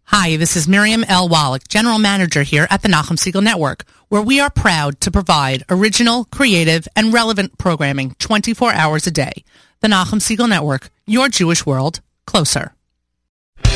Hi, this is Miriam L. Wallach, General Manager here at the Nachum Segal Network, where we are proud to provide original, creative, and relevant programming 24 hours a day. The Nachum Segal Network, your Jewish world, closer.